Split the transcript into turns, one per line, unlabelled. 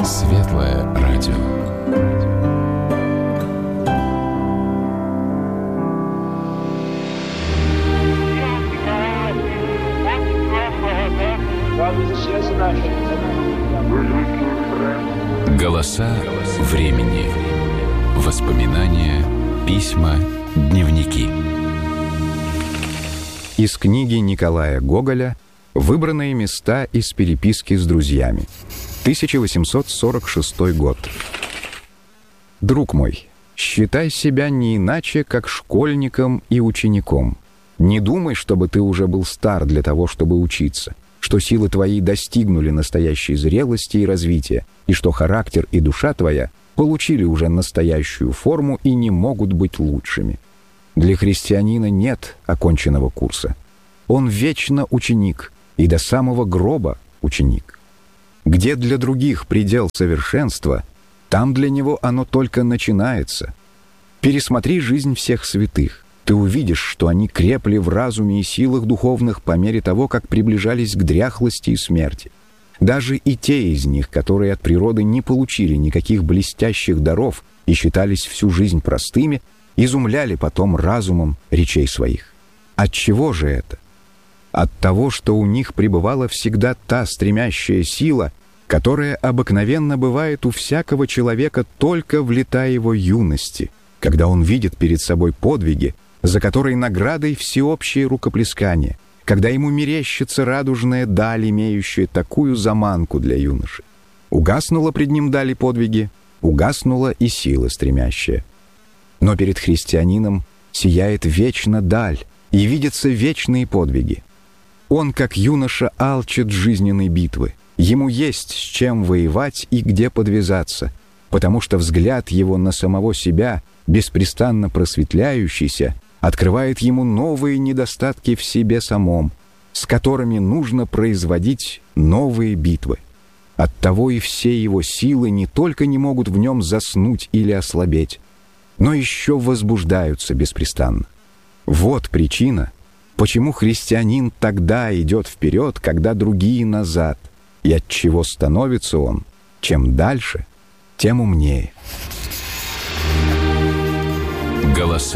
Светлое радио. Голоса времени. Воспоминания, письма, дневники.
Из книги Николая Гоголя «Выбранные места из переписки с друзьями». 1846 год. Друг мой, считай себя не иначе, как школьником и учеником. Не думай, чтобы ты уже был стар для того, чтобы учиться, что силы твои достигнули настоящей зрелости и развития, и что характер и душа твоя получили уже настоящую форму и не могут быть лучшими. Для христианина нет оконченного курса. Он вечно ученик, и до самого гроба ученик. Где для других предел совершенства, там для него оно только начинается. Пересмотри жизнь всех святых. Ты увидишь, что они крепли в разуме и силах духовных по мере того, как приближались к дряхлости и смерти. Даже и те из них, которые от природы не получили никаких блестящих даров и считались всю жизнь простыми, изумляли потом разумом речей своих. Отчего же это? От того, что у них пребывала всегда та стремящая сила, которая обыкновенно бывает у всякого человека только в лета его юности, когда он видит перед собой подвиги, за которые наградой всеобщее рукоплескание, когда ему мерещится радужная даль, имеющая такую заманку для юноши. Угаснула пред ним дали подвиги, угаснула и сила стремящая. Но перед христианином сияет вечно даль, и видятся вечные подвиги. Он, как юноша, алчит жизненной битвы. Ему есть с чем воевать и где подвязаться, потому что взгляд его на самого себя, беспрестанно просветляющийся, открывает ему новые недостатки в себе самом, с которыми нужно производить новые битвы. Оттого и все его силы не только не могут в нем заснуть или ослабеть, но еще возбуждаются беспрестанно. Вот причина, почему христианин тогда идет вперед, когда другие назад, и отчего становится он, чем дальше, тем умнее.
Голоса